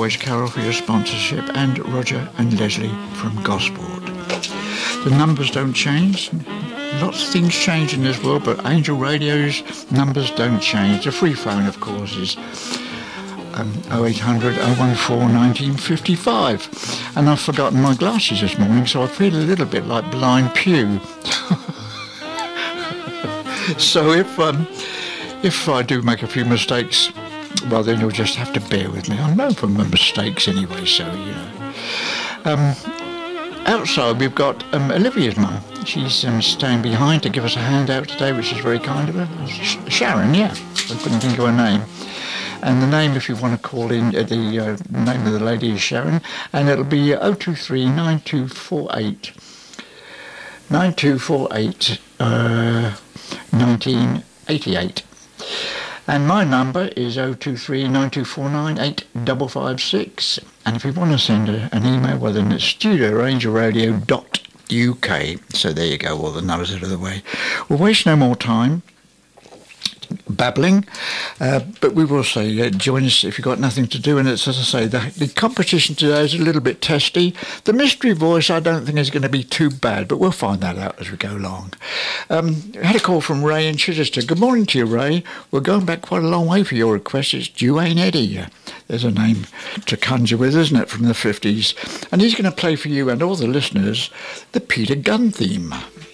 always, Carol, for your sponsorship, and Roger and Leslie from Gosport. The numbers don't change. Lots of things change in this world, but Angel Radio's numbers don't change. The free phone, of course, is 0800 014 1955. And I've forgotten my glasses this morning, so I feel a little bit like Blind Pew. So if I do make a few mistakes, well, then you'll just have to bear with me. I know from my mistakes anyway, so, you know. Outside, we've got Olivia's mum. She's staying behind to give us a handout today, which is very kind of her. Sharon, yeah. I couldn't think of her name. And the name, if you want to call in, the name of the lady is Sharon, and it'll be 023 9248 1988. And my number is 023 9249 8556. And if you want to send an email, well, then it's studio@angelradio.uk. So there you go, all the numbers out of the way. We'll waste no more time babbling, but we will say join us if you've got nothing to do. And it's, as I say, the competition today is a little bit testy. The mystery voice I don't think is going to be too bad, but we'll find that out as we go along. I had a call from Ray in Chichester. Good morning to you, Ray. We're going back quite a long way for your request. It's Duane Eddy. There's a name to conjure with, isn't it, from the 50s. And he's going to play for you and all the listeners the Peter Gunn theme.